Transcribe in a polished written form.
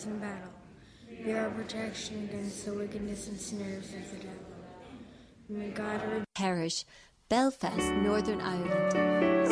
us in battle. Be our protection against the wickedness and snares of the devil. May God Parish, Belfast, Northern Ireland.